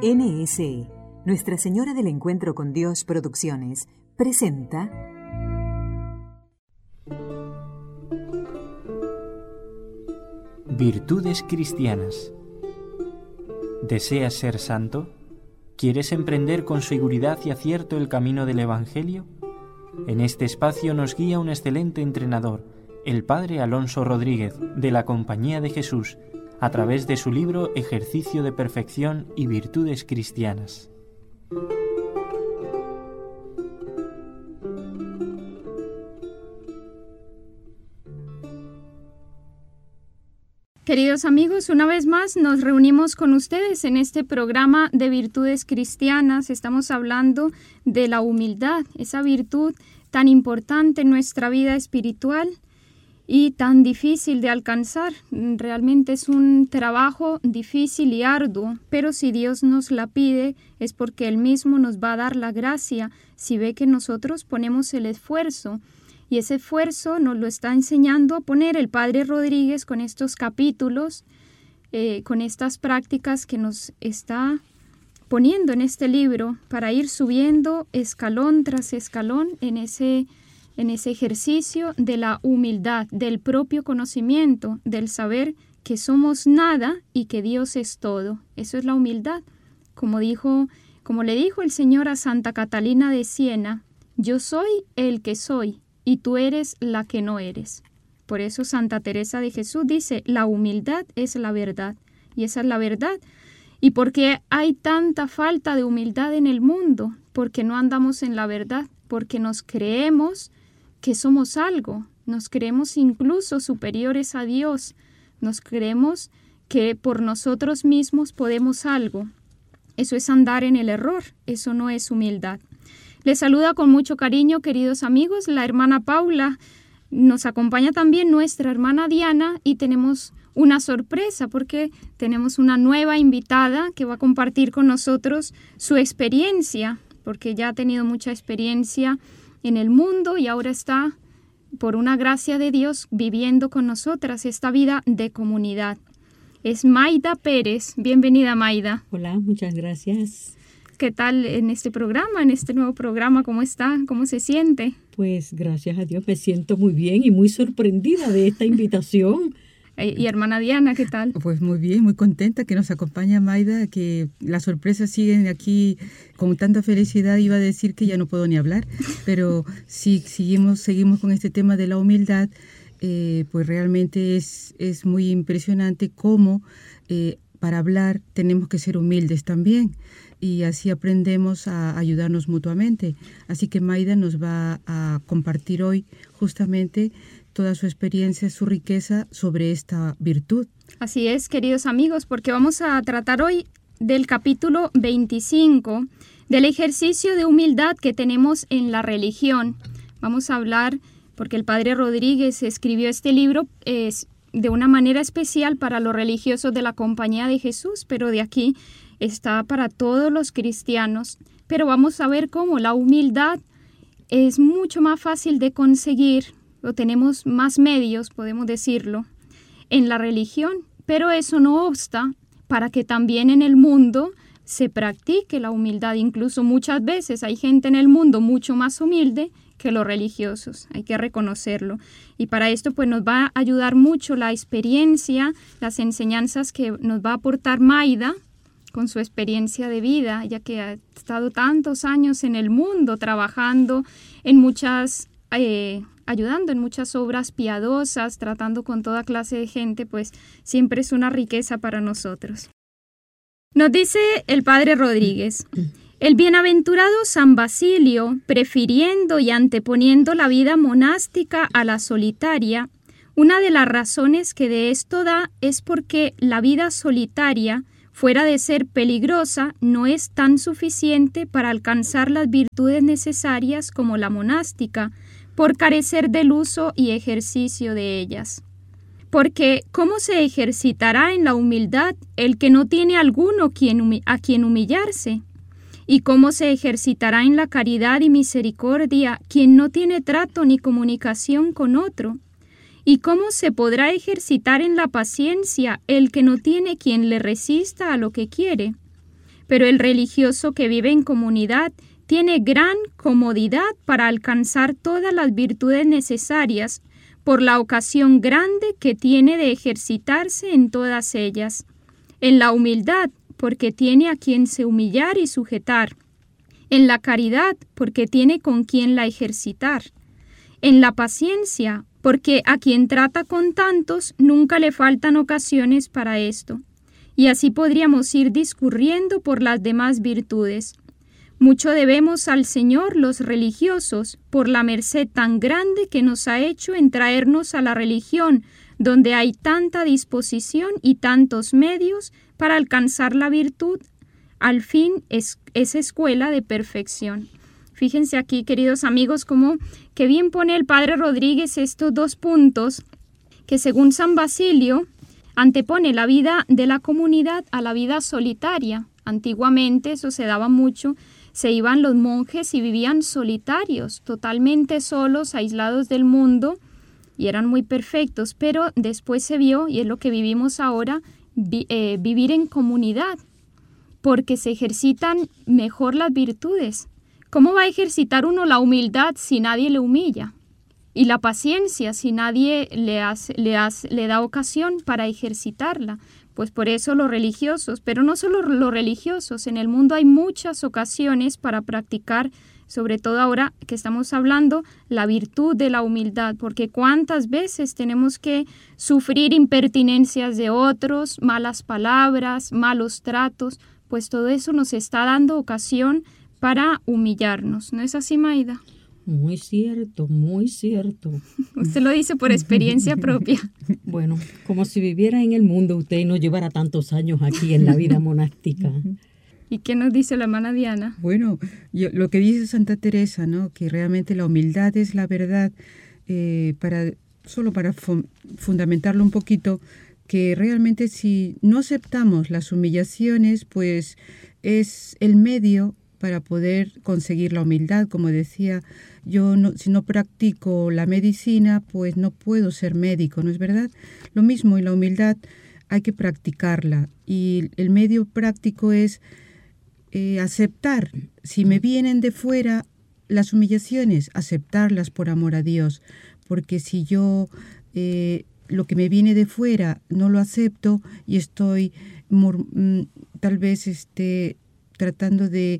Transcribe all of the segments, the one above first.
NSE, Nuestra Señora del Encuentro con Dios Producciones, presenta Virtudes cristianas. ¿Deseas ser santo? ¿Quieres emprender con seguridad y acierto el camino del Evangelio? En este espacio nos guía un excelente entrenador, el Padre Alonso Rodríguez, de la Compañía de Jesús, a través de su libro Ejercicio de Perfección y Virtudes Cristianas. Queridos amigos, una vez más nos reunimos con ustedes en este programa de Virtudes Cristianas. Estamos hablando de la humildad, esa virtud tan importante en nuestra vida espiritual y tan difícil de alcanzar. Realmente es un trabajo difícil y arduo, pero si Dios nos la pide es porque Él mismo nos va a dar la gracia si ve que nosotros ponemos el esfuerzo. Y ese esfuerzo nos lo está enseñando a poner el Padre Rodríguez con estos capítulos, con estas prácticas que nos está poniendo en este libro para ir subiendo escalón tras escalón en ese ejercicio de la humildad, del propio conocimiento, del saber que somos nada y que Dios es todo. Eso es la humildad. Como le dijo el Señor a Santa Catalina de Siena, yo soy el que soy y tú eres la que no eres. Por eso Santa Teresa de Jesús dice, la humildad es la verdad. Y esa es la verdad. ¿Y por qué hay tanta falta de humildad en el mundo? Porque no andamos en la verdad, porque nos creemos que somos algo, nos creemos incluso superiores a Dios, nos creemos que por nosotros mismos podemos algo. Eso es andar en el error, eso no es humildad. Les saluda con mucho cariño, queridos amigos, la hermana Paula. Nos acompaña también nuestra hermana Diana y tenemos una sorpresa porque tenemos una nueva invitada que va a compartir con nosotros su experiencia, porque ya ha tenido mucha experiencia en el mundo y ahora está, por una gracia de Dios, viviendo con nosotras esta vida de comunidad. Es Maida Pérez. Bienvenida, Maida. Hola, muchas gracias. ¿Qué tal en este programa, en este nuevo programa? ¿Cómo está? ¿Cómo se siente? Pues gracias a Dios me siento muy bien y muy sorprendida de esta invitación. Y hermana Diana, ¿qué tal? Pues muy bien, muy contenta que nos acompaña Maida, que las sorpresas siguen aquí con tanta felicidad. Iba a decir que ya no puedo ni hablar, pero sí, seguimos con este tema de la humildad. Pues realmente es muy impresionante cómo para hablar tenemos que ser humildes también. Y así aprendemos a ayudarnos mutuamente. Así que Maida nos va a compartir hoy justamente toda su experiencia, su riqueza sobre esta virtud. Así es, queridos amigos, porque vamos a tratar hoy del capítulo 25, del ejercicio de humildad que tenemos en la religión. Vamos a hablar, porque el Padre Rodríguez escribió este libro de una manera especial para los religiosos de la Compañía de Jesús, pero de aquí está para todos los cristianos, pero vamos a ver cómo la humildad es mucho más fácil de conseguir, o tenemos más medios, podemos decirlo, en la religión, pero eso no obsta para que también en el mundo se practique la humildad. Incluso muchas veces hay gente en el mundo mucho más humilde que los religiosos, hay que reconocerlo. Y para esto pues nos va a ayudar mucho la experiencia, las enseñanzas que nos va a aportar Maida, con su experiencia de vida, ya que ha estado tantos años en el mundo trabajando en ayudando en muchas obras piadosas, tratando con toda clase de gente, pues siempre es una riqueza para nosotros. Nos dice el Padre Rodríguez, el bienaventurado San Basilio, prefiriendo y anteponiendo la vida monástica a la solitaria, una de las razones que de esto da es porque la vida solitaria, fuera de ser peligrosa, no es tan suficiente para alcanzar las virtudes necesarias como la monástica, por carecer del uso y ejercicio de ellas. Porque, ¿cómo se ejercitará en la humildad el que no tiene alguno a quien humillarse? ¿Y cómo se ejercitará en la caridad y misericordia quien no tiene trato ni comunicación con otro? ¿Y cómo se podrá ejercitar en la paciencia el que no tiene quien le resista a lo que quiere? pero el religioso que vive en comunidad tiene gran comodidad para alcanzar todas las virtudes necesarias por la ocasión grande que tiene de ejercitarse en todas ellas. En la humildad, porque tiene a quien se humillar y sujetar. En la caridad, porque tiene con quien la ejercitar. En la paciencia, porque a quien trata con tantos nunca le faltan ocasiones para esto. Y así podríamos ir discurriendo por las demás virtudes. Mucho debemos al Señor los religiosos por la merced tan grande que nos ha hecho en traernos a la religión, donde hay tanta disposición y tantos medios para alcanzar la virtud. Al fin es escuela de perfección. Fíjense aquí, queridos amigos, cómo que bien pone el Padre Rodríguez estos dos puntos que según San Basilio antepone la vida de la comunidad a la vida solitaria. Antiguamente eso se daba mucho. Se iban los monjes y vivían solitarios, totalmente solos, aislados del mundo, y eran muy perfectos, pero después se vio, y es lo que vivimos ahora, vivir en comunidad, porque se ejercitan mejor las virtudes. ¿Cómo va a ejercitar uno la humildad si nadie le humilla? Y la paciencia si nadie le da ocasión para ejercitarla. Pues por eso los religiosos, pero no solo los religiosos, en el mundo hay muchas ocasiones para practicar, sobre todo ahora que estamos hablando, la virtud de la humildad, porque cuántas veces tenemos que sufrir impertinencias de otros, malas palabras, malos tratos, pues todo eso nos está dando ocasión para humillarnos. ¿No es así, Maida? Muy cierto, muy cierto. Usted lo dice por experiencia propia. Bueno, como si viviera en el mundo usted y no llevara tantos años aquí en la vida monástica. ¿Y qué nos dice la hermana Diana? Bueno, lo que dice Santa Teresa, ¿no? Que realmente la humildad es la verdad, para fundamentarlo un poquito, que realmente si no aceptamos las humillaciones, pues es el medio para poder conseguir la humildad. Como decía, si no practico la medicina, pues no puedo ser médico, ¿no es verdad? Lo mismo, y la humildad hay que practicarla, y el medio práctico es aceptar. Si me vienen de fuera las humillaciones, aceptarlas por amor a Dios, porque si yo lo que me viene de fuera no lo acepto y estoy tal vez tratando de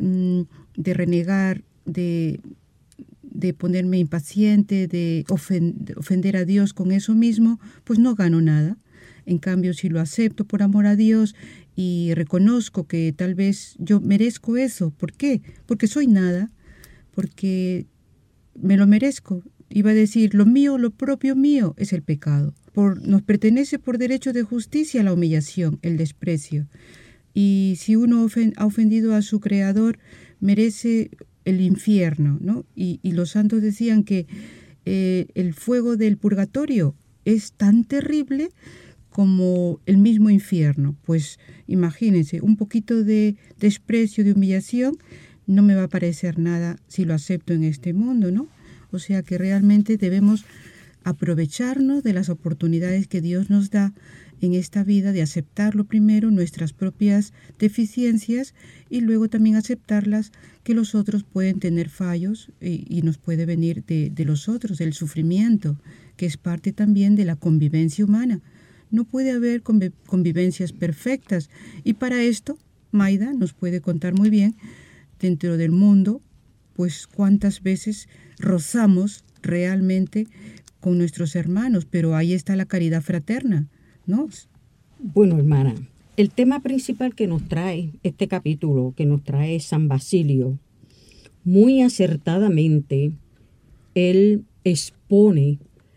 renegar, de ponerme impaciente, de ofender a Dios con eso mismo, pues no gano nada. En cambio, si lo acepto por amor a Dios y reconozco que tal vez yo merezco eso, ¿por qué? Porque soy nada, porque me lo merezco. Iba a decir, lo mío, lo propio mío es el pecado. Nos pertenece por derecho de justicia la humillación, el desprecio. Y si uno ha ofendido a su Creador, merece el infierno, ¿no? Y los santos decían que el fuego del purgatorio es tan terrible como el mismo infierno. Pues imagínense, un poquito de desprecio, de humillación, no me va a parecer nada si lo acepto en este mundo, ¿no? O sea que realmente debemos aprovecharnos de las oportunidades que Dios nos da en esta vida, de aceptarlo primero, nuestras propias deficiencias, y luego también aceptarlas, que los otros pueden tener fallos y nos puede venir de los otros, del sufrimiento, que es parte también de la convivencia humana. No puede haber convivencias perfectas, y para esto Maida nos puede contar muy bien, dentro del mundo, pues cuántas veces rozamos realmente con nuestros hermanos, pero ahí está la caridad fraterna, ¿no? Bueno, hermana, el tema principal que nos trae este capítulo, que nos trae San Basilio, muy acertadamente, él expone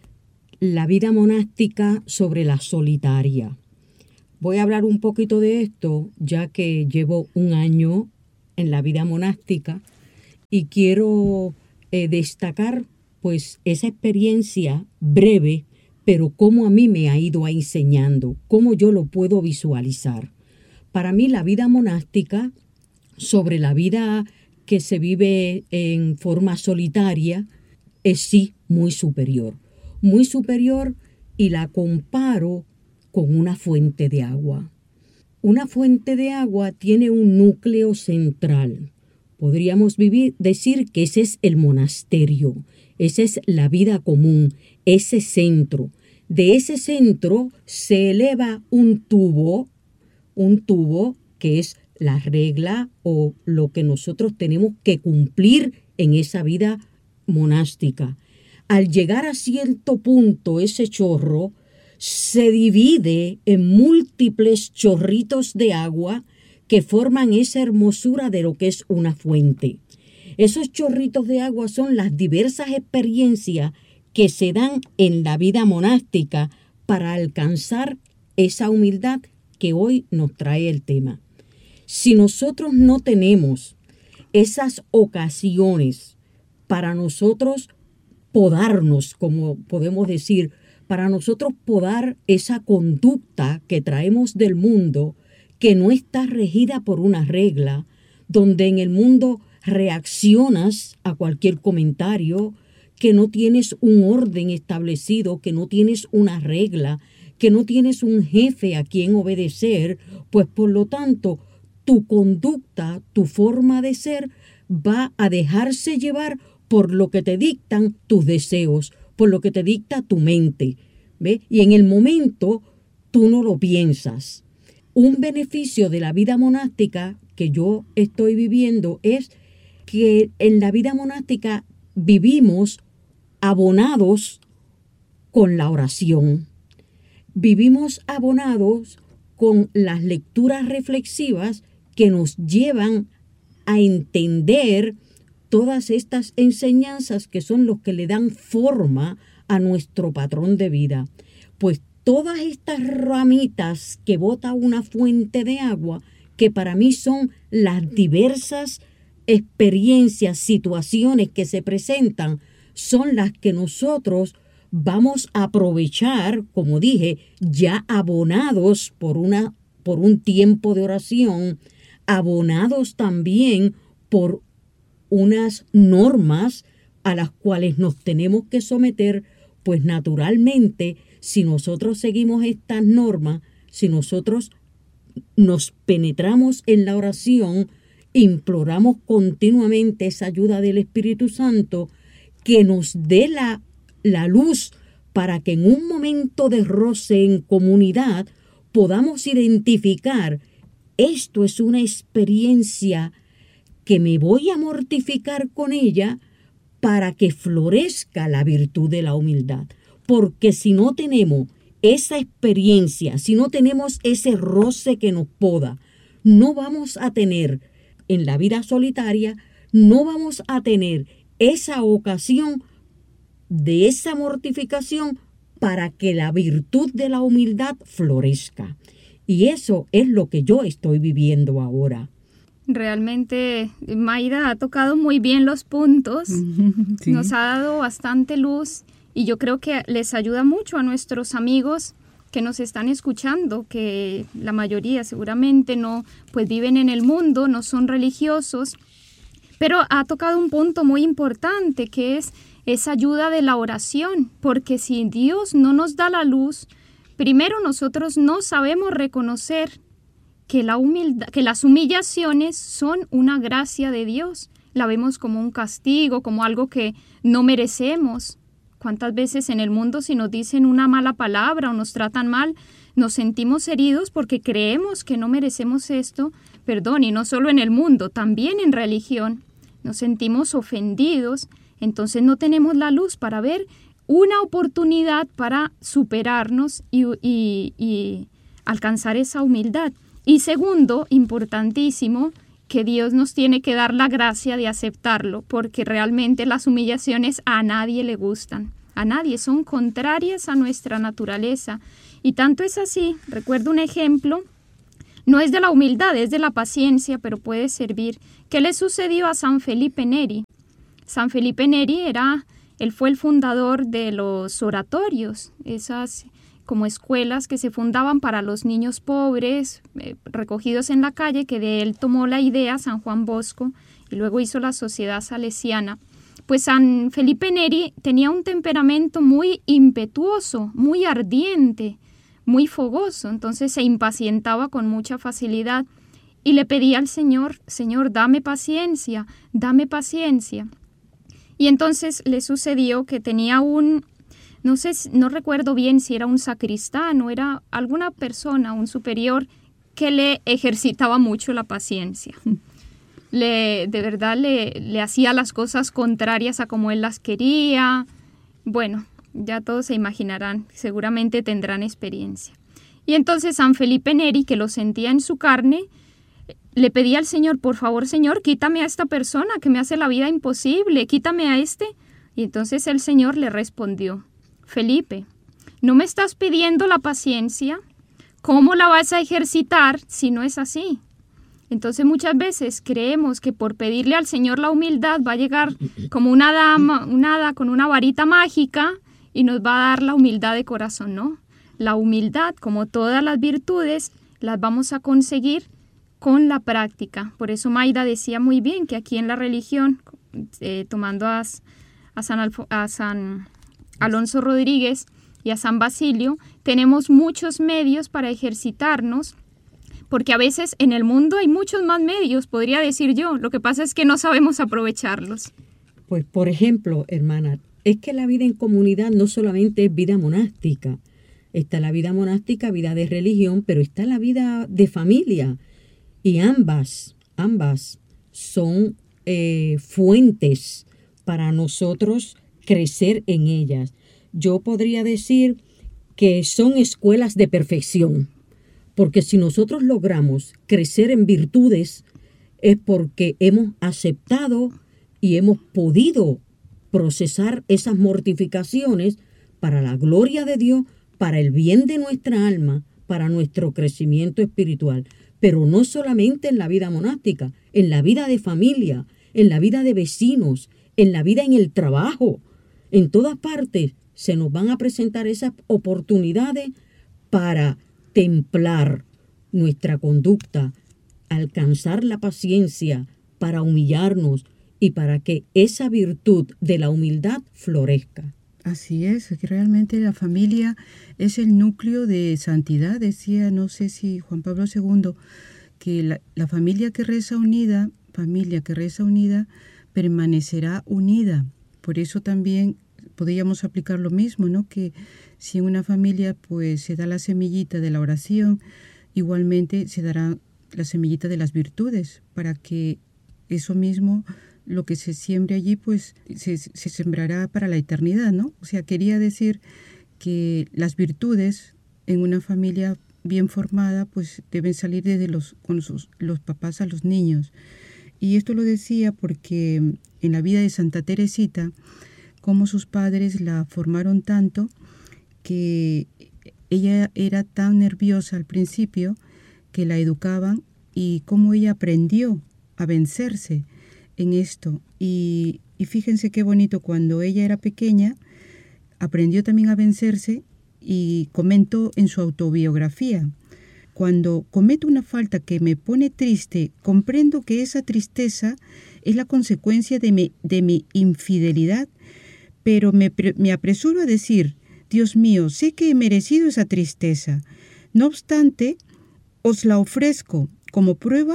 la vida monástica sobre la solitaria. Voy a hablar un poquito de esto, ya que llevo un año en la vida monástica y quiero destacar pues esa experiencia breve, pero cómo a mí me ha ido enseñando, cómo yo lo puedo visualizar. Para mí la vida monástica, sobre la vida que se vive en forma solitaria, es sí muy superior, y la comparo con una fuente de agua. Una fuente de agua tiene un núcleo central. Podríamos decir que ese es el monasterio, esa es la vida común, ese centro. De ese centro se eleva un tubo que es la regla o lo que nosotros tenemos que cumplir en esa vida monástica. Al llegar a cierto punto, ese chorro se divide en múltiples chorritos de agua que forman esa hermosura de lo que es una fuente. Esos chorritos de agua son las diversas experiencias que se dan en la vida monástica para alcanzar esa humildad que hoy nos trae el tema. Si nosotros no tenemos esas ocasiones para nosotros podarnos, como podemos decir, para nosotros podar esa conducta que traemos del mundo, que no está regida por una regla, donde en el mundo reaccionas a cualquier comentario, que no tienes un orden establecido, que no tienes una regla, que no tienes un jefe a quien obedecer, pues por lo tanto tu conducta, tu forma de ser va a dejarse llevar por lo que te dictan tus deseos, por lo que te dicta tu mente, ¿ve? Y en el momento tú no lo piensas. Un beneficio de la vida monástica que yo estoy viviendo es que en la vida monástica vivimos abonados con la oración. Vivimos abonados con las lecturas reflexivas que nos llevan a entender todas estas enseñanzas que son los que le dan forma a nuestro patrón de vida. Pues todas estas ramitas que bota una fuente de agua, que para mí son las diversas experiencias, situaciones que se presentan, son las que nosotros vamos a aprovechar, como dije, ya abonados por un tiempo de oración, abonados también por unas normas a las cuales nos tenemos que someter, pues naturalmente, si nosotros seguimos estas normas, si nosotros nos penetramos en la oración, imploramos continuamente esa ayuda del Espíritu Santo, que nos dé la luz para que en un momento de roce en comunidad podamos identificar, esto es una experiencia que me voy a mortificar con ella para que florezca la virtud de la humildad. Porque si no tenemos esa experiencia, si no tenemos ese roce que nos poda, no vamos a tener en la vida solitaria, no vamos a tener esa ocasión de esa mortificación para que la virtud de la humildad florezca. Y eso es lo que yo estoy viviendo ahora. Realmente Mayra ha tocado muy bien los puntos, Sí. Nos ha dado bastante luz y yo creo que les ayuda mucho a nuestros amigos que nos están escuchando, que la mayoría seguramente no pues viven en el mundo, no son religiosos, pero ha tocado un punto muy importante que es esa ayuda de la oración, porque si Dios no nos da la luz, primero nosotros no sabemos reconocer que las humillaciones son una gracia de Dios. La vemos como un castigo, como algo que no merecemos. ¿Cuántas veces en el mundo si nos dicen una mala palabra o nos tratan mal, nos sentimos heridos porque creemos que no merecemos esto? Perdón, y no solo en el mundo, también en religión. Nos sentimos ofendidos, entonces no tenemos la luz para ver una oportunidad para superarnos y alcanzar esa humildad. Y segundo, importantísimo, que Dios nos tiene que dar la gracia de aceptarlo, porque realmente las humillaciones a nadie le gustan, a nadie, son contrarias a nuestra naturaleza. Y tanto es así, recuerdo un ejemplo, no es de la humildad, es de la paciencia, pero puede servir. ¿Qué le sucedió a San Felipe Neri? San Felipe Neri él fue el fundador de los oratorios, esas como escuelas que se fundaban para los niños pobres, recogidos en la calle, que de él tomó la idea San Juan Bosco y luego hizo la Sociedad Salesiana. Pues San Felipe Neri tenía un temperamento muy impetuoso, muy ardiente, muy fogoso, entonces se impacientaba con mucha facilidad y le pedía al Señor, Señor, dame paciencia, dame paciencia. Y entonces le sucedió que tenía no recuerdo bien si era un sacristán o era alguna persona, un superior, que le ejercitaba mucho la paciencia. De verdad le hacía las cosas contrarias a como él las quería. Bueno, ya todos se imaginarán, seguramente tendrán experiencia. Y entonces San Felipe Neri, que lo sentía en su carne, le pedía al Señor, por favor, Señor, quítame a esta persona que me hace la vida imposible, quítame a este. Y entonces el Señor le respondió, Felipe, ¿no me estás pidiendo la paciencia? ¿Cómo la vas a ejercitar si no es así? Entonces muchas veces creemos que por pedirle al Señor la humildad va a llegar como una hada con una varita mágica y nos va a dar la humildad de corazón, ¿no? La humildad, como todas las virtudes, las vamos a conseguir con la práctica. Por eso Mayda decía muy bien que aquí en la religión, tomando a San Alonso Rodríguez y a San Basilio, tenemos muchos medios para ejercitarnos, porque a veces en el mundo hay muchos más medios, podría decir yo. Lo que pasa es que no sabemos aprovecharlos. Pues, por ejemplo, hermana, es que la vida en comunidad no solamente es vida monástica. Está la vida monástica, vida de religión, pero está la vida de familia. Y ambas son fuentes para nosotros crecer en ellas. Yo podría decir que son escuelas de perfección, porque si nosotros logramos crecer en virtudes es porque hemos aceptado y hemos podido procesar esas mortificaciones para la gloria de Dios, para el bien de nuestra alma, para nuestro crecimiento espiritual. Pero no solamente en la vida monástica, en la vida de familia, en la vida de vecinos, en la vida en el trabajo. En todas partes se nos van a presentar esas oportunidades para templar nuestra conducta, alcanzar la paciencia, para humillarnos y para que esa virtud de la humildad florezca. Así es, que realmente la familia es el núcleo de santidad. Decía, no sé si Juan Pablo II, que la familia que reza unida, permanecerá unida. Por eso también podríamos aplicar lo mismo, ¿no? Que si en una familia pues se da la semillita de la oración, igualmente se dará la semillita de las virtudes, para que eso mismo, lo que se siembre allí, pues se sembrará para la eternidad, ¿no? O sea, quería decir que las virtudes en una familia bien formada, pues deben salir desde los papás a los niños. Y esto lo decía porque en la vida de Santa Teresita, como sus padres la formaron tanto que ella era tan nerviosa al principio que la educaban, y cómo ella aprendió a vencerse en esto. Y fíjense qué bonito, cuando ella era pequeña aprendió también a vencerse, y comentó en su autobiografía: cuando cometo una falta que me pone triste, comprendo que esa tristeza es la consecuencia de mi infidelidad, pero me apresuro a decir: Dios mío, sé que he merecido esa tristeza. No obstante, os la ofrezco como prueba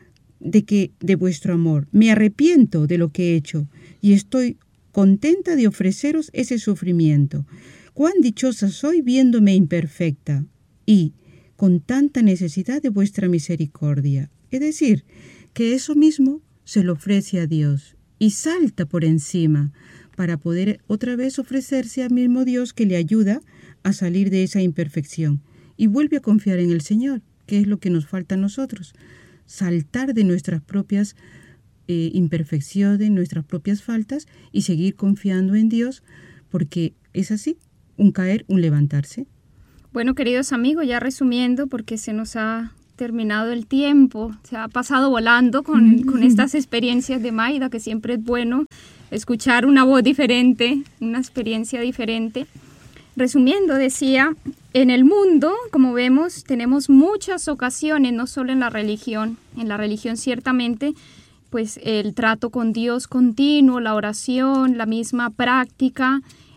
de vuestro amor. Me arrepiento de lo que he hecho y estoy contenta de ofreceros ese sufrimiento. Cuán dichosa soy viéndome imperfecta y con tanta necesidad de vuestra misericordia. Es decir, que eso mismo se lo ofrece a Dios y salta por encima para poder otra vez ofrecerse al mismo Dios que le ayuda a salir de esa imperfección, y vuelve a confiar en el Señor, que es lo que nos falta a nosotros, saltar de nuestras propias imperfecciones, nuestras propias faltas, y seguir confiando en Dios, porque es así, un caer, un levantarse. Bueno, queridos amigos, ya resumiendo, porque se nos ha terminado el tiempo, se ha pasado volando con estas experiencias de Mayda, que siempre es bueno escuchar una voz diferente, una experiencia diferente. Resumiendo, decía, en el mundo, como vemos, tenemos muchas ocasiones, no solo en la religión ciertamente, pues el trato con Dios continuo, la oración, la misma práctica.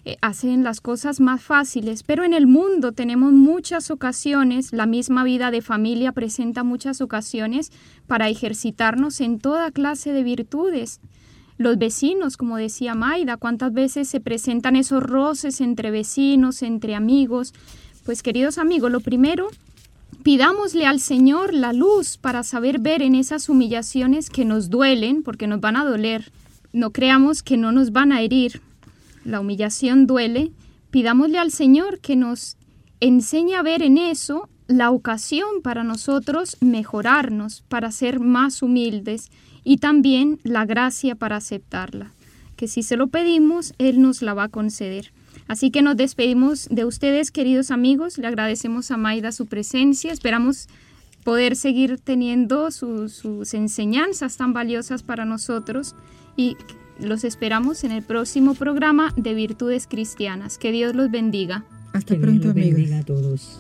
hacen las cosas más fáciles, pero en el mundo tenemos muchas ocasiones, la misma vida de familia presenta muchas ocasiones para ejercitarnos en toda clase de virtudes. Los vecinos, como decía Maida, ¿cuántas veces se presentan esos roces entre vecinos, entre amigos? Pues queridos amigos, lo primero, pidámosle al Señor la luz para saber ver en esas humillaciones que nos duelen, porque nos van a doler. No creamos que no nos van a herir. La humillación duele. Pidámosle al Señor que nos enseñe a ver en eso la ocasión para nosotros mejorarnos, para ser más humildes y también la gracia para aceptarla, que si se lo pedimos, Él nos la va a conceder. Así que nos despedimos de ustedes, queridos amigos. Le agradecemos a Maida su presencia. Esperamos poder seguir teniendo sus enseñanzas tan valiosas para nosotros y los esperamos en el próximo programa de Virtudes Cristianas. Que Dios los bendiga. Hasta pronto, amigos. Bendiga a todos.